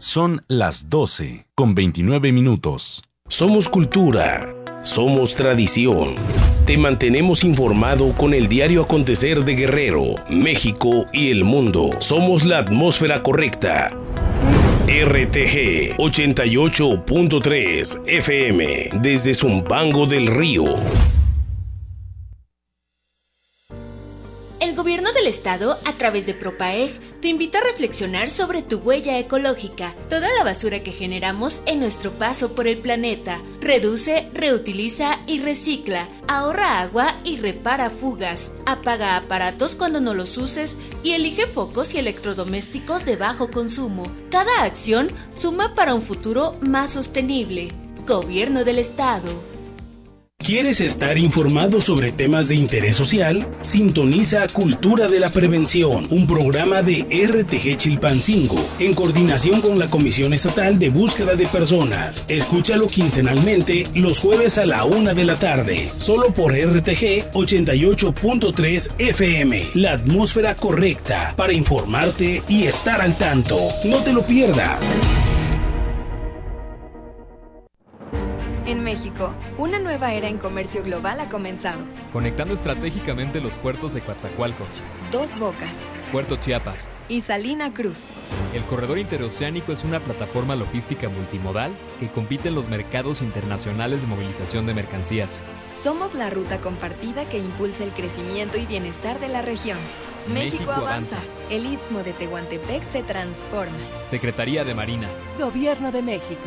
Son las 12:29. Somos cultura, somos tradición. Te mantenemos informado con el diario acontecer de Guerrero, México y el mundo. Somos la atmósfera correcta. RTG 88.3 FM desde Zumpango del Río. El gobierno del estado, a través de Propaeg, te invita a reflexionar sobre tu huella ecológica, toda la basura que generamos en nuestro paso por el planeta. Reduce, reutiliza y recicla. Ahorra agua y repara fugas. Apaga aparatos cuando no los uses y elige focos y electrodomésticos de bajo consumo. Cada acción suma para un futuro más sostenible. Gobierno del estado. ¿Quieres estar informado sobre temas de interés social? Sintoniza Cultura de la Prevención, un programa de RTG Chilpancingo, en coordinación con la Comisión Estatal de Búsqueda de Personas. Escúchalo quincenalmente los jueves a la 1 de la tarde, solo por RTG 88.3 FM, la atmósfera correcta para informarte y estar al tanto. No te lo pierdas. En México, una nueva era en comercio global ha comenzado. Conectando estratégicamente los puertos de Coatzacoalcos, Dos Bocas, Puerto Chiapas y Salina Cruz. El corredor interoceánico es una plataforma logística multimodal que compite en los mercados internacionales de movilización de mercancías. Somos la ruta compartida que impulsa el crecimiento y bienestar de la región. México avanza. El Istmo de Tehuantepec se transforma. Secretaría de Marina. Gobierno de México.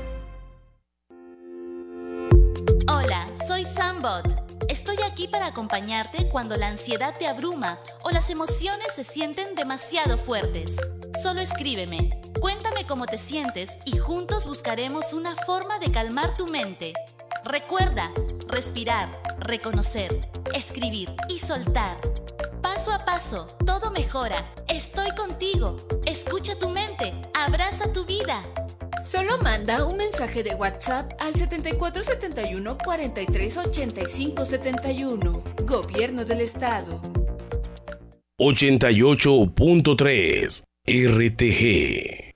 Hola, soy Sambot. Estoy aquí para acompañarte cuando la ansiedad te abruma o las emociones se sienten demasiado fuertes. Solo escríbeme, cuéntame cómo te sientes y juntos buscaremos una forma de calmar tu mente. Recuerda, respirar, reconocer, escribir y soltar. Paso a paso, todo mejora. Estoy contigo. Escucha tu mente. Abraza tu vida. Solo manda un mensaje de WhatsApp al 7471 43 85 71. Gobierno del Estado. 88.3 RTG.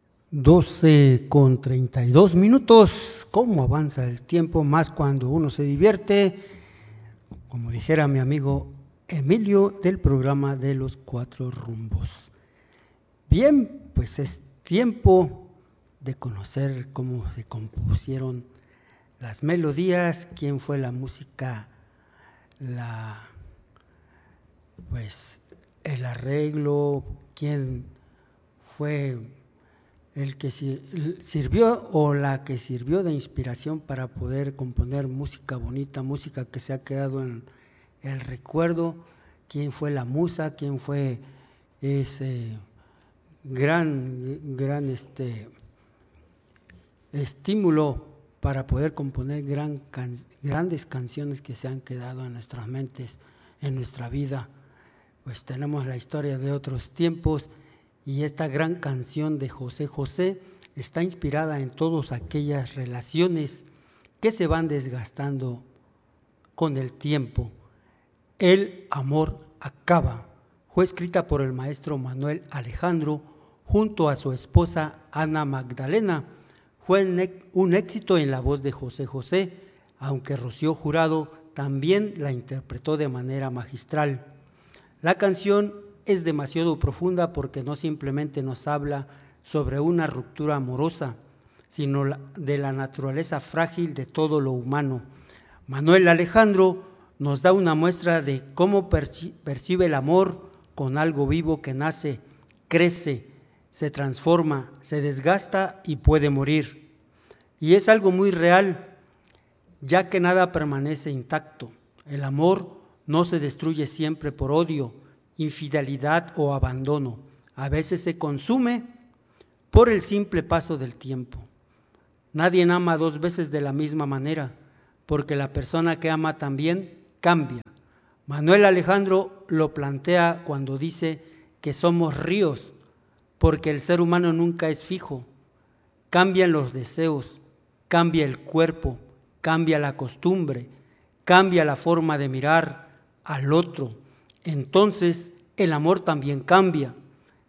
12:32. ¿Cómo avanza el tiempo? Más cuando uno se divierte. Como dijera mi amigo Emilio del programa de los 4 rumbos. Bien, pues es tiempo de conocer cómo se compusieron las melodías, quién fue la música, el arreglo, quién fue el que sirvió o la que sirvió de inspiración para poder componer música bonita, música que se ha quedado en el recuerdo, quién fue la musa, quién fue ese gran estímulo para poder componer grandes canciones que se han quedado en nuestras mentes, en nuestra vida. Pues tenemos la historia de otros tiempos y esta gran canción de José José está inspirada en todas aquellas relaciones que se van desgastando con el tiempo. El amor acaba. Fue escrita por el maestro Manuel Alejandro junto a su esposa Ana Magdalena. Fue un éxito en la voz de José José, aunque Rocío Jurado también la interpretó de manera magistral. La canción es demasiado profunda porque no simplemente nos habla sobre una ruptura amorosa, sino de la naturaleza frágil de todo lo humano. Manuel Alejandro nos da una muestra de cómo percibe el amor con algo vivo que nace, crece, se transforma, se desgasta y puede morir. Y es algo muy real, ya que nada permanece intacto. El amor no se destruye siempre por odio, infidelidad o abandono. A veces se consume por el simple paso del tiempo. Nadie ama 2 veces de la misma manera, porque la persona que ama también cambia. Manuel Alejandro lo plantea cuando dice que somos ríos, porque el ser humano nunca es fijo. Cambian los deseos, cambia el cuerpo, cambia la costumbre, cambia la forma de mirar al otro. Entonces el amor también cambia.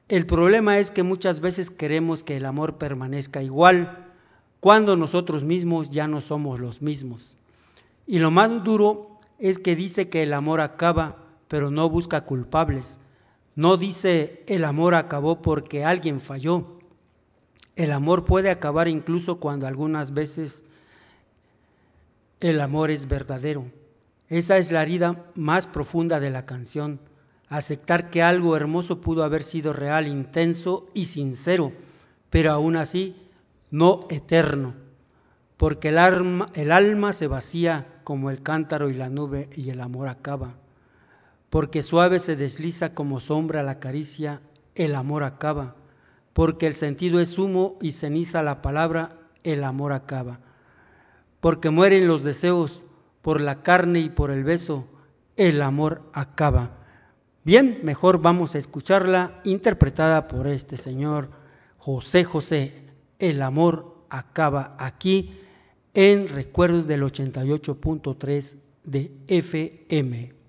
El problema es que muchas veces queremos que el amor permanezca igual, cuando nosotros mismos ya no somos los mismos. Y lo más duro es que dice que el amor acaba, pero no busca culpables. No dice el amor acabó porque alguien falló. El amor puede acabar incluso cuando algunas veces el amor es verdadero. Esa es la herida más profunda de la canción. Aceptar que algo hermoso pudo haber sido real, intenso y sincero, pero aún así no eterno, porque el alma se vacía como el cántaro y la nube, y el amor acaba. Porque suave se desliza como sombra la caricia, el amor acaba. Porque el sentido es humo y ceniza la palabra, el amor acaba. Porque mueren los deseos por la carne y por el beso, el amor acaba. Bien, mejor vamos a escucharla interpretada por este señor José José, El amor acaba, aquí en Recuerdos del 88.3 de FM.